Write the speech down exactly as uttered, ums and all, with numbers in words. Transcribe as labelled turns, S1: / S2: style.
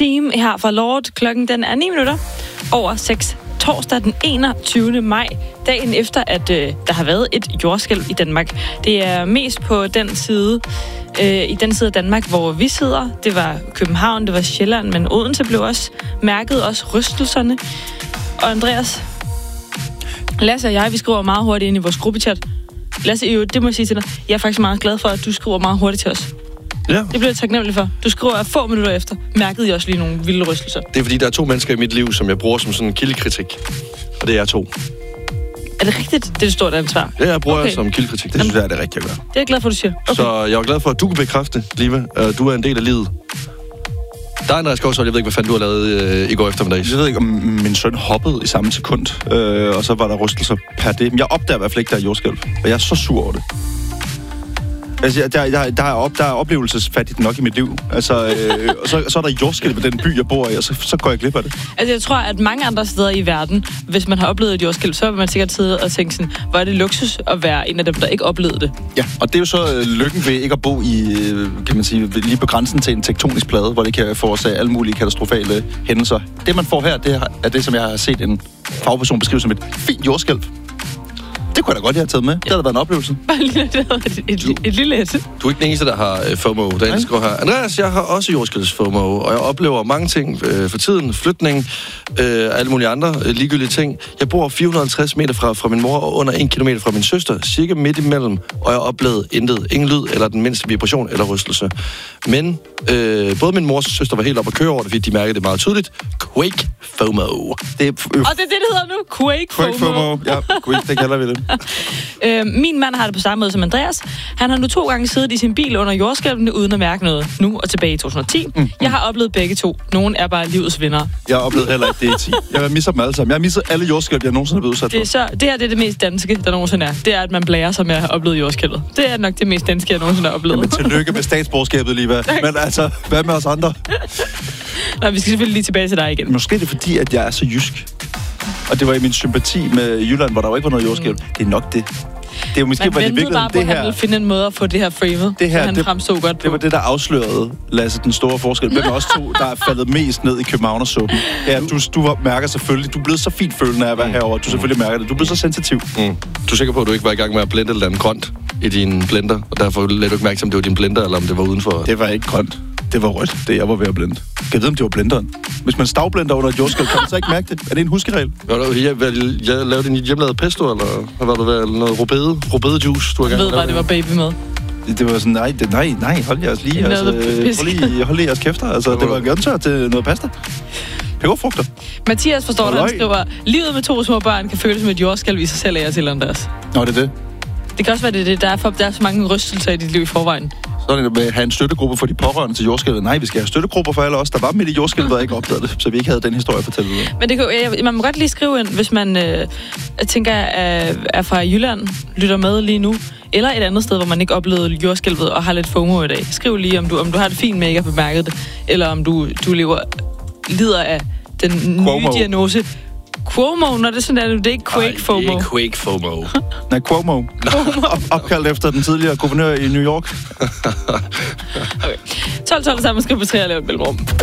S1: time her fra Lord. Klokken den er ni minutter over seks. Torsdag den enogtyvende maj, dagen efter, at øh, der har været et jordskælv i Danmark. Det er mest på den side, øh, i den side af Danmark, hvor vi sidder. Det var København, det var Sjælland, men Odense blev også mærket, også rystelserne. Og Andreas, Lasse og jeg, vi skriver meget hurtigt ind i vores gruppechat. Lasse, jo, det må jeg sige til dig. Jeg er faktisk meget glad for, at du skriver meget hurtigt til os.
S2: Ja.
S1: Det bliver jeg taknemmelig for. Du skriver få minutter efter. Mærkede I også lige nogle vilde rystelser?
S2: Det er fordi, der er to mennesker i mit liv, som jeg bruger som sådan en kildekritik. Og det er to.
S1: Er det rigtigt? Det er et stort ansvar.
S2: Ja, jeg bruger
S1: Okay.
S2: jeg som kildekritik. Det synes jeg er det rigtige at gøre.
S1: Det er jeg glad for, du siger. Okay.
S2: Så jeg er glad for, at du kan bekræfte, Liva. Uh, du er en del af livet. Der er Andreas Skovshold, jeg ved ikke, hvad fanden du har lavet øh, i går eftermiddag.
S3: Jeg ved ikke, om min søn hoppede i samme sekund, øh, og så var der rystelser per det. Men jeg opdager i hvert fald ikke, der er jordskælv, og jeg er så sur over det. Altså, der, der, der, er, op, der er oplevelsesfattigt nok i mit liv. Altså, øh, og så, så er der jordskælv i den by, jeg bor i, og så, så går jeg glip af det.
S1: Altså, jeg tror, at mange andre steder i verden, hvis man har oplevet et jordskælv, så vil man sikkert sidde og tænke sådan, hvor er det luksus at være en af dem, der ikke oplevede det.
S3: Ja, og det er jo så øh, lykken ved ikke at bo i, øh, kan man sige, lige på grænsen til en tektonisk plade, hvor det kan forårsage alle mulige katastrofale hændelser. Det, man får her, det er det, som jeg har set en fagperson beskrive som et fint jordskælv. Det kunne jeg da godt have taget med. Det havde været en oplevelse.
S1: Bare lige et, et, et, et, et lille et.
S2: Du er ikke den eneste, der har øh, FOMO. Der skriver her. Andreas, jeg har også jordskælvs-FOMO, og jeg oplever mange ting øh, for tiden. Flytning, øh, alle mulige andre øh, ligegyldige ting. Jeg bor fire hundrede og halvtreds meter fra, fra min mor og under en kilometer fra min søster, cirka midt imellem, og jeg oplevede intet. Ingen lyd eller den mindste vibration eller rystelse. Men øh, både min mors og søster var helt op at køre over det, fordi de mærkede det meget tydeligt. Quake FOMO.
S3: Det er, øh,
S1: Og det er det, det hedder nu. Quake FOMO.
S3: Quake FOMO. Ja, Quake, det kalder vi det.
S1: Øh, min mand har det på samme måde som Andreas. Han har nu to gange siddet i sin bil under jordskælvene uden at mærke noget. Nu og tilbage i to tusind og ti. Mm. Jeg har oplevet begge to. Nogen er bare livets vinder.
S3: Jeg har oplevet heller ikke det i ti. Jeg misser dem alle sammen. Jeg har misset alle jordskælv, jeg nogensinde er blevet udsat for.
S1: Det, er så, det her det er det mest danske, der nogensinde er. Det er, at man blærer sig med at have oplevet jordskælvet. Det er nok det mest danske, jeg nogensinde har oplevet.
S3: Men tillykke med statsborgerskabet, Liva. Men altså, hvad med os andre?
S1: Nej, vi skal selvfølgelig lige tilbage til dig igen.
S3: Måske er det fordi, at jeg er så jysk. Og det var i min sympati med Jylland, hvor der jo ikke var noget jordskælv. Mm. Det er nok det. Det er jo måske,
S1: man
S3: var det
S1: ventede bare på,
S3: det her,
S1: at han ville finde en måde at få det her framet,
S3: det her,
S1: så han
S3: det,
S1: fremstod godt på.
S3: Det var det, der afslørede, Lasse, den store forskel. Hvem er også to, der er faldet mest ned i københavnersuppen? Ja, du, du mærker selvfølgelig, du er blevet så fint følende af at være herovre, du selvfølgelig mærker det. Du er blevet så sensitiv.
S2: Mm. Du er sikker på, at du ikke var i gang med at blende eller andet grønt i din blender, og derfor lagde du ikke mærke til, om det var din blender, eller om det var udenfor?
S3: Det var ikke grønt. Det var rødt, det jeg var ved at blende. Kan jeg vide, om det var blenderen? Hvis man stavblender under et jordskælv, kan man så ikke mærke det? Er det en huskeregel?
S2: Jeg, jeg, jeg lavede din hjemmelavede pesto, eller hvad var det ved? Eller noget rødbede? Rødbede juice, du har
S1: Jeg ved bare, det var baby med.
S3: Det, det var sådan, nej, det, nej, nej, hold jeres lige. Altså, hold, lige hold lige jeres kæfter. Altså, det var grøntør til noget pasta. Peberfrugter.
S1: Mathias forstår det, han skriver, livet med to små børn kan føles som et jordskælv i sig selv, af jer til Andreas.
S3: Nå, det er det.
S1: Det kan også være, det er det. Der er, for, der er så mange rystelser i dit liv i forvejen.
S3: Så er det med at have en støttegruppe for de pårørende til jordskælvet. Nej, vi skal have støttegrupper for alle os, der var midt i jordskælvet og ikke opdagede det, så vi ikke havde den historie at fortælle videre.
S1: Men det kan, jeg, man må godt lige skrive ind, hvis man øh, tænker, er, er fra Jylland, lytter med lige nu, eller et andet sted, hvor man ikke oplevede jordskælvet og har lidt FOMO i dag. Skriv lige, om du, om du har det fint med ikke at bemærke det, eller om du, du lever, lider af den nye
S3: Cuomo.
S1: diagnose. Cuomo, når det er sådan, er det ikke Quake
S2: Ej,
S1: FOMO.
S2: det er ikke Quake FOMO.
S3: Nej, Cuomo. Op, opkaldt efter den tidligere guvernør i New York.
S1: Okay. tolv tolv sammen skriver på tre og laver et mellemrum.